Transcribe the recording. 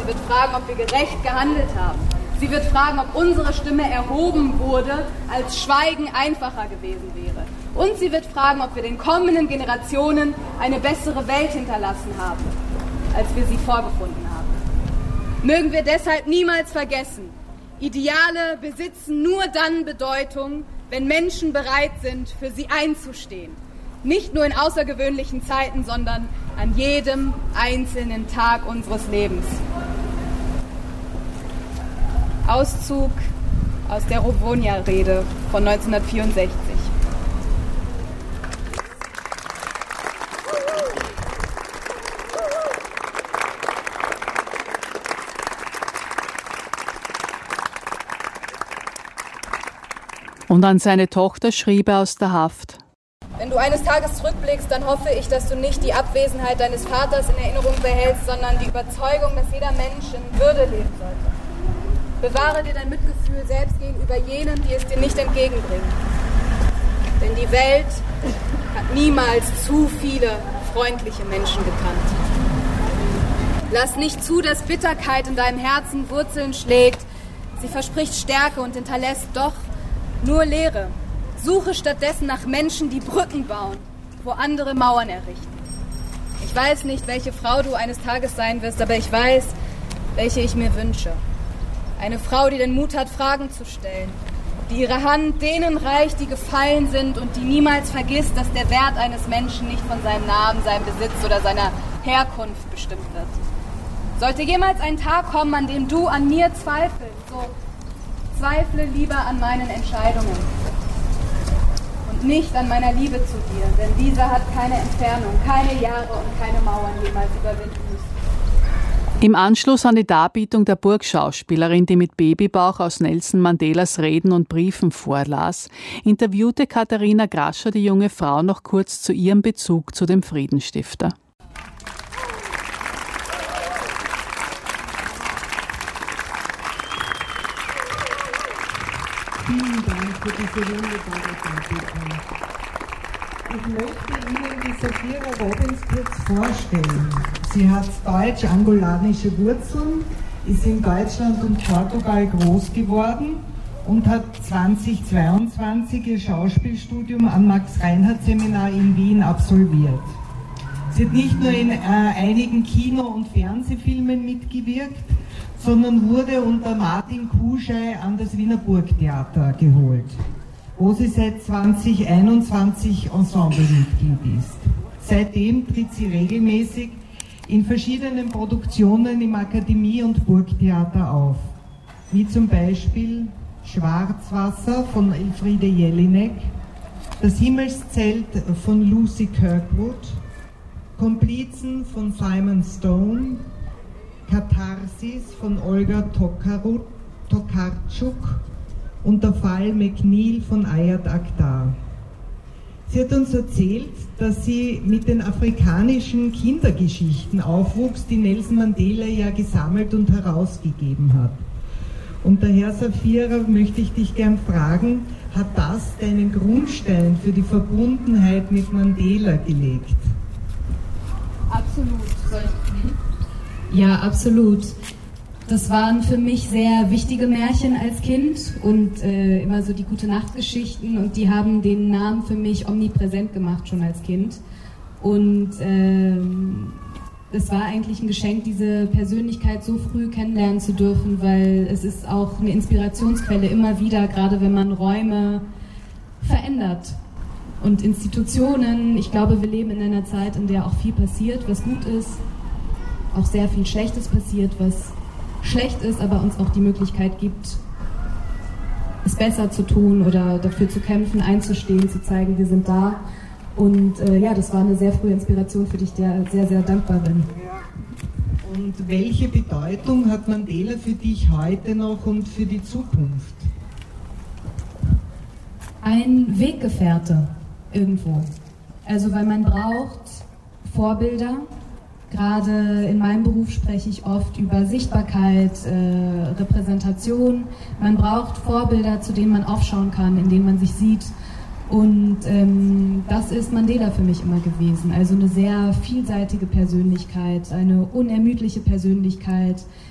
Sie wird fragen, ob wir gerecht gehandelt haben. Sie wird fragen, ob unsere Stimme erhoben wurde, als Schweigen einfacher gewesen wäre. Und sie wird fragen, ob wir den kommenden Generationen eine bessere Welt hinterlassen haben, als wir sie vorgefunden haben. Mögen wir deshalb niemals vergessen, Ideale besitzen nur dann Bedeutung, wenn Menschen bereit sind, für sie einzustehen. Nicht nur in außergewöhnlichen Zeiten, sondern an jedem einzelnen Tag unseres Lebens. Auszug aus der Rovonia-Rede von 1964. Und an seine Tochter schrieb er aus der Haft: Wenn du eines Tages zurückblickst, dann hoffe ich, dass du nicht die Abwesenheit deines Vaters in Erinnerung behältst, sondern die Überzeugung, dass jeder Mensch in Würde leben sollte. Bewahre dir dein Mitgefühl selbst gegenüber jenen, die es dir nicht entgegenbringen. Denn die Welt hat niemals zu viele freundliche Menschen gekannt. Lass nicht zu, dass Bitterkeit in deinem Herzen Wurzeln schlägt. Sie verspricht Stärke und hinterlässt doch nur Leere. Suche stattdessen nach Menschen, die Brücken bauen, wo andere Mauern errichten. Ich weiß nicht, welche Frau du eines Tages sein wirst, aber ich weiß, welche ich mir wünsche. Eine Frau, die den Mut hat, Fragen zu stellen, die ihre Hand denen reicht, die gefallen sind und die niemals vergisst, dass der Wert eines Menschen nicht von seinem Namen, seinem Besitz oder seiner Herkunft bestimmt wird. Sollte jemals ein Tag kommen, an dem du an mir zweifelst, so zweifle lieber an meinen Entscheidungen und nicht an meiner Liebe zu dir, denn diese hat keine Entfernung, keine Jahre und keine Mauern jemals überwinden müssen. Im Anschluss an die Darbietung der Burgschauspielerin, die mit Babybauch aus Nelson Mandelas Reden und Briefen vorlas, interviewte Katharina Grascher die junge Frau noch kurz zu ihrem Bezug zu dem Friedensstifter. Vielen Dank für diese wunderbare Darbietung. Ich möchte Ihnen die Safira Robbins kurz vorstellen. Sie hat deutsch-angolanische Wurzeln, ist in Deutschland und Portugal groß geworden und hat 2022 ihr Schauspielstudium am Max-Reinhardt-Seminar in Wien absolviert. Sie hat nicht nur in einigen Kino- und Fernsehfilmen mitgewirkt, sondern wurde unter Martin Kuschei an das Wiener Burgtheater geholt, wo sie seit 2021 Ensemblemitglied ist. Seitdem tritt sie regelmäßig in verschiedenen Produktionen im Akademie- und Burgtheater auf, wie zum Beispiel Schwarzwasser von Elfriede Jelinek, Das Himmelszelt von Lucy Kirkwood, Komplizen von Simon Stone, Katharsis von Olga Tokarczuk und Der Fall McNeil von Ayat Akhtar. Sie hat uns erzählt, dass sie mit den afrikanischen Kindergeschichten aufwuchs, die Nelson Mandela ja gesammelt und herausgegeben hat. Und daher, Safira, möchte ich dich gern fragen, hat das deinen Grundstein für die Verbundenheit mit Mandela gelegt? Absolut. Ja, absolut. Das waren für mich sehr wichtige Märchen als Kind und immer so die Gute-Nacht-Geschichten, und die haben den Namen für mich omnipräsent gemacht schon als Kind. Und es war eigentlich ein Geschenk, diese Persönlichkeit so früh kennenlernen zu dürfen, weil es ist auch eine Inspirationsquelle immer wieder, gerade wenn man Räume verändert. Und Institutionen, ich glaube, wir leben in einer Zeit, in der auch viel passiert, was gut ist, auch sehr viel Schlechtes passiert, was schlecht ist, aber uns auch die Möglichkeit gibt, es besser zu tun oder dafür zu kämpfen, einzustehen, zu zeigen, wir sind da. Und ja, das war eine sehr frühe Inspiration, für die ich dir sehr, sehr dankbar bin. Und welche Bedeutung hat Mandela für dich heute noch und für die Zukunft? Ein Weggefährte irgendwo. Also weil man braucht Vorbilder. Gerade in meinem Beruf spreche ich oft über Sichtbarkeit, Repräsentation. Man braucht Vorbilder, zu denen man aufschauen kann, in denen man sich sieht. Und das ist Mandela für mich immer gewesen. Also eine sehr vielseitige Persönlichkeit, eine unermüdliche Persönlichkeit,